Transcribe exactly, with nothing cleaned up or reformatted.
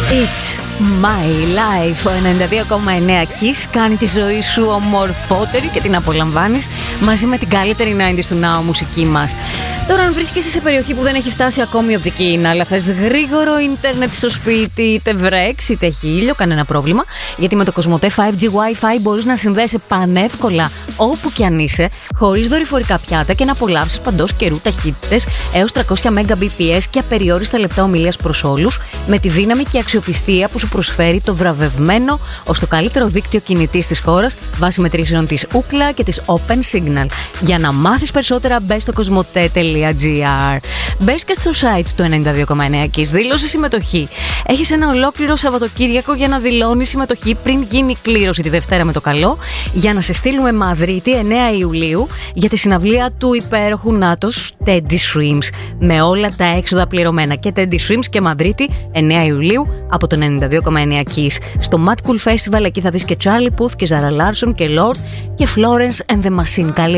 It's my life. Ο ενενήντα δύο κόμμα εννέα Kiss κάνει τη ζωή σου ομορφότερη και την απολαμβάνεις μαζί με την καλύτερη ενενήντα του Now μουσική μας. Τώρα, αν βρίσκεσαι σε περιοχή που δεν έχει φτάσει ακόμη η οπτική, αλλά θες γρήγορο ίντερνετ στο σπίτι, είτε βρέξει είτε έχει ήλιο, κανένα πρόβλημα. Γιατί με το Κοσμοτέ φάιβ τζι Wi-Fi μπορείς να συνδέεσαι πανεύκολα όπου και αν είσαι, χωρίς δορυφορικά πιάτα και να απολαύσεις παντός καιρού ταχύτητες έως τριακόσια Mbps και απεριόριστα λεπτά ομιλίας προς όλους, με τη δύναμη και αξιοπιστία που σου προσφέρει το βραβευμένο ως το καλύτερο δίκτυο κινητής της χώρας βάσει μετρήσεων της Ookla και της Open Signal. Για να μάθεις περισσότερα, μπες στο κοσμοτέ τελεία τζι άρ. Μπες και στο site του ενενήντα δύο κόμμα εννέα Kiss, δήλωσε συμμετοχή. Έχεις ένα ολόκληρο Σαββατοκύριακο για να δηλώνεις συμμετοχή πριν γίνει η κλήρωση τη Δευτέρα με το καλό, για να σε στείλουμε Μαδρίτη εννέα Ιουλίου για τη συναυλία του υπέροχου Νάτος Teddy Swims. Με όλα τα έξοδα πληρωμένα, και Teddy Swims και Μαδρίτη εννέα Ιουλίου από τον ενενήντα δύο κόμμα εννέα Kiss. Στο Mad Cool Festival εκεί θα δεις και Charlie Puth και Zara Larsson και Lord και Florence and the Machine. Καλή